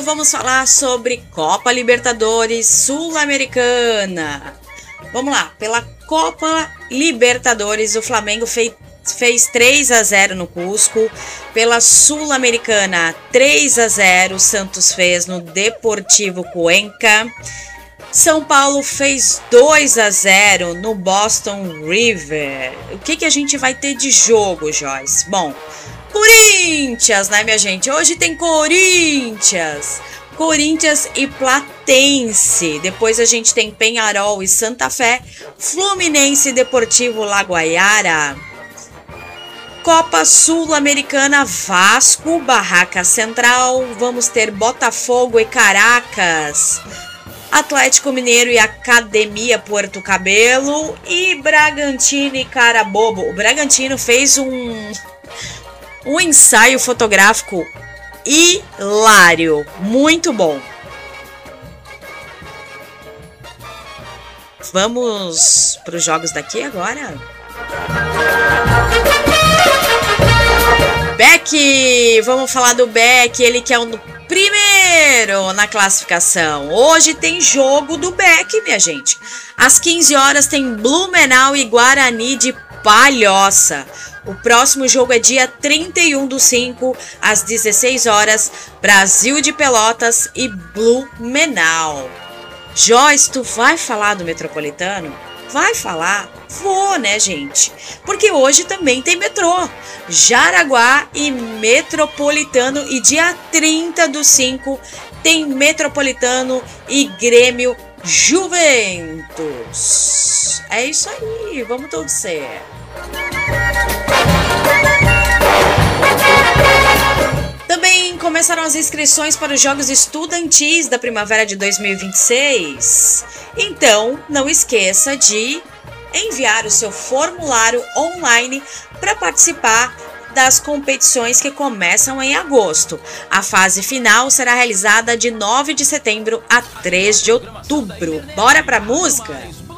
vamos falar sobre Copa Libertadores Sul-Americana. Vamos lá, pela Copa Libertadores, o Flamengo fez 3-0 no Cusco. Pela Sul-Americana, 3-0, Santos fez no Deportivo Cuenca. São Paulo fez 2-0 no Boston River. O que a gente vai ter de jogo, Joyce? Bom, Corinthians, né, minha gente? Hoje tem Corinthians e Platense. Depois a gente tem Peñarol e Santa Fé, Fluminense e Deportivo Laguaiara. Copa Sul-Americana, Vasco, Barraca Central. Vamos ter Botafogo e Caracas, Atlético Mineiro e Academia Porto Cabelo e Bragantino e Carabobo. O Bragantino fez um ensaio fotográfico hilário, muito bom. Vamos para os jogos daqui agora. Beck, vamos falar do Beck, ele que é o primeiro na classificação. Hoje tem jogo do Beck, minha gente. Às 15 horas tem Blumenau e Guarani de Palhoça. O próximo jogo é dia 31/5, às 16 horas, Brasil de Pelotas e Blumenau. Joyce, tu vai falar do Metropolitano? Vai falar? Vou, né, gente? Porque hoje também tem metrô. Jaraguá e Metropolitano. E dia 30/5 tem Metropolitano e Grêmio Juventus. É isso aí, vamos torcer. Também começaram as inscrições para os Jogos Estudantis da Primavera de 2026. Então, não esqueça de enviar o seu formulário online para participar das competições que começam em agosto. A fase final será realizada de 9 de setembro a 3 de outubro. Bora pra música?